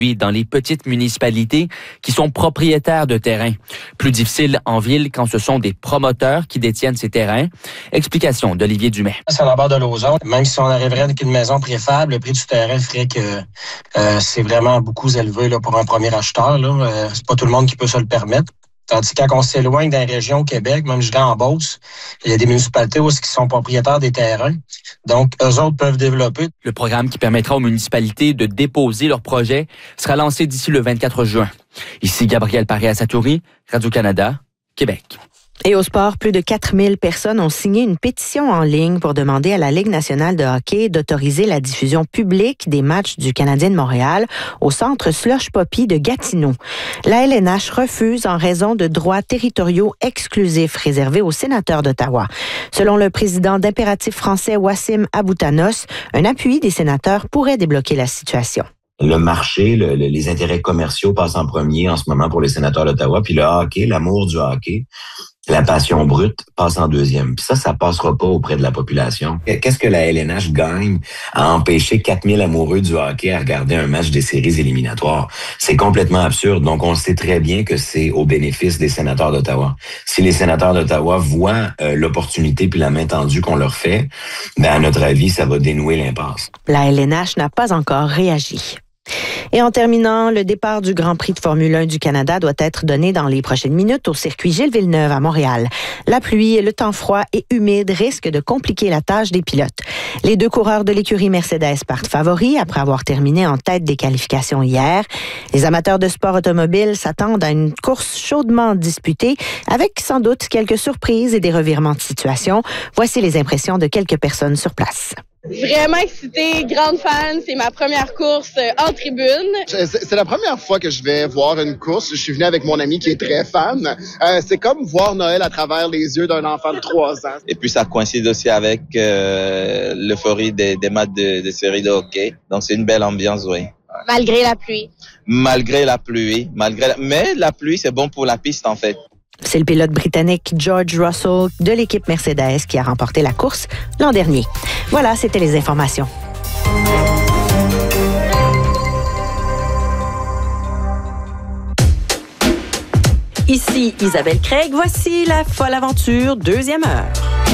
dans les petites municipalités qui sont propriétaires de terrains. Plus difficile en ville quand ce sont des promoteurs qui détiennent ces terrains. Explication d'Olivier Dumais. C'est à la barre de l'ozone. Même si on arriverait avec une maison préfable, le prix du terrain ferait que c'est vraiment beaucoup élevé là, pour un premier acheteur. C'est pas tout le monde qui peut se le permettre. Tandis que quand on s'éloigne d'une région au Québec, même je vais en Beauce, il y a des municipalités aussi qui sont propriétaires des terrains. Donc, eux autres peuvent développer. Le programme qui permettra aux municipalités de déposer leurs projets sera lancé d'ici le 24 juin. Ici Gabriel Paré-Asatouri, Radio-Canada, Québec. Et au sport, plus de 4000 personnes ont signé une pétition en ligne pour demander à la Ligue nationale de hockey d'autoriser la diffusion publique des matchs du Canadien de Montréal au centre Slush Poppy de Gatineau. La LNH refuse en raison de droits territoriaux exclusifs réservés aux sénateurs d'Ottawa. Selon le président d'Impératif français Wassim Aboutanos, un appui des sénateurs pourrait débloquer la situation. Le marché, les intérêts commerciaux passent en premier en ce moment pour les sénateurs d'Ottawa, puis le hockey, l'amour du hockey, la passion brute passe en deuxième. Puis ça passera pas auprès de la population. Qu'est-ce que la LNH gagne à empêcher 4000 amoureux du hockey à regarder un match des séries éliminatoires? C'est complètement absurde. Donc, on sait très bien que c'est au bénéfice des sénateurs d'Ottawa. Si les sénateurs d'Ottawa voient l'opportunité puis la main tendue qu'on leur fait, à notre avis, ça va dénouer l'impasse. La LNH n'a pas encore réagi. Et en terminant, le départ du Grand Prix de Formule 1 du Canada doit être donné dans les prochaines minutes au circuit Gilles-Villeneuve à Montréal. La pluie et le temps froid et humide risquent de compliquer la tâche des pilotes. Les deux coureurs de l'écurie Mercedes partent favoris après avoir terminé en tête des qualifications hier. Les amateurs de sport automobile s'attendent à une course chaudement disputée avec sans doute quelques surprises et des revirements de situation. Voici les impressions de quelques personnes sur place. Vraiment excitée, grande fan. C'est ma première course en tribune. C'est la première fois que je vais voir une course. Je suis venu avec mon ami qui est très fan. C'est comme voir Noël à travers les yeux d'un enfant de 3 ans. Et puis ça coïncide aussi avec l'euphorie des matchs de séries de hockey. Donc c'est une belle ambiance, oui. Malgré la pluie. Malgré la pluie. Mais la pluie, c'est bon pour la piste, en fait. C'est le pilote britannique George Russell de l'équipe Mercedes qui a remporté la course l'an dernier. Voilà, c'était les informations. Ici Isabelle Craig, voici la folle aventure, 2e heure.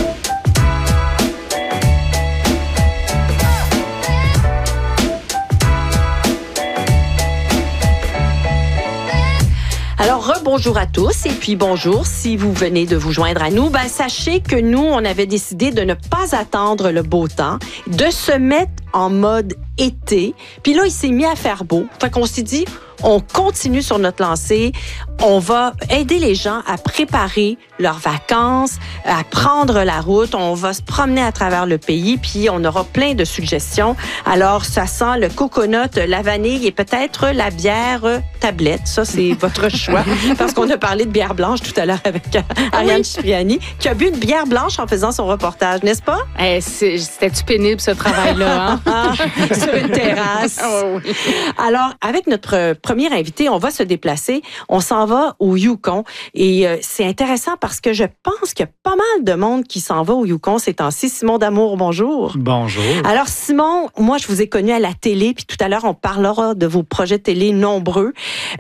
Alors, rebonjour à tous et puis bonjour si vous venez de vous joindre à nous. Sachez que nous, on avait décidé de ne pas attendre le beau temps, de se mettre en mode été. Puis là, il s'est mis à faire beau. Fait qu'on s'est dit, on continue sur notre lancée. On va aider les gens à préparer leurs vacances, à prendre la route. On va se promener à travers le pays, puis on aura plein de suggestions. Alors, ça sent le coconut, la vanille et peut-être la bière tablette. Ça, c'est votre choix. Parce qu'on a parlé de bière blanche tout à l'heure avec Ariane Cipriani, qui a bu une bière blanche en faisant son reportage, n'est-ce pas? C'était-tu pénible, ce travail-là, hein? Sur une terrasse. Oh, oui. Alors, avec notre premier invité, on va se déplacer. On s'en va au Yukon. Et c'est intéressant parce que je pense qu'il y a pas mal de monde qui s'en va au Yukon ces temps-ci. Simon D'Amour, bonjour. Bonjour. Alors, Simon, moi, je vous ai connu à la télé, puis tout à l'heure, on parlera de vos projets télé nombreux.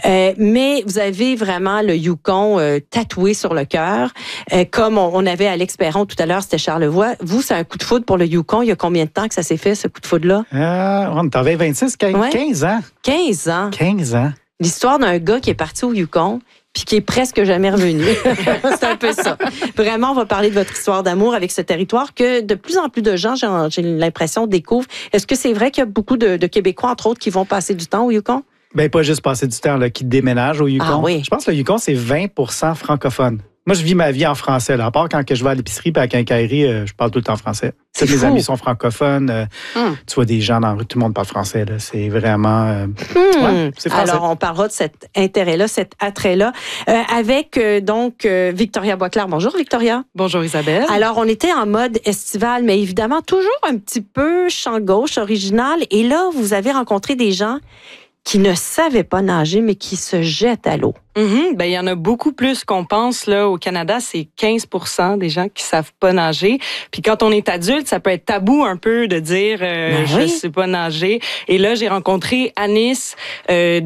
Mais vous avez vraiment le Yukon tatoué sur le cœur. Comme on avait Alex Perron tout à l'heure, c'était Charlevoix. Vous, c'est un coup de foudre pour le Yukon. Il y a combien de temps que ça s'est fait, ce coup de foudre-là? On avait 26, 15 ans. 15 ans. 15 ans. L'histoire d'un gars qui est parti au Yukon puis qui est presque jamais revenu. C'est un peu ça. Vraiment, on va parler de votre histoire d'amour avec ce territoire que de plus en plus de gens, j'ai l'impression, découvrent. Est-ce que c'est vrai qu'il y a beaucoup de Québécois, entre autres, qui vont passer du temps au Yukon? Bien, pas juste passer du temps, là, qui déménagent au Yukon. Ah, oui. Je pense que le Yukon, c'est 20% francophone. Moi, je vis ma vie en français. Là. À part quand je vais à l'épicerie et à la quincaillerie, je parle tout le temps français. Tous mes amis sont francophones. Tu vois des gens dans la rue, tout le monde parle français. Là. C'est vraiment... ouais, c'est français. Alors, on parlera de cet intérêt-là, cet attrait-là, avec Victoria Boisclair. Bonjour, Victoria. Bonjour, Isabelle. Alors, on était en mode estival, mais évidemment, toujours un petit peu champ gauche, original. Et là, vous avez rencontré des gens qui ne savaient pas nager, mais qui se jettent à l'eau. Ben, il y en a beaucoup plus qu'on pense. Là, au Canada, c'est 15% des gens qui savent pas nager. Puis quand on est adulte, ça peut être tabou un peu de dire je sais pas nager. Et là, j'ai rencontré Anis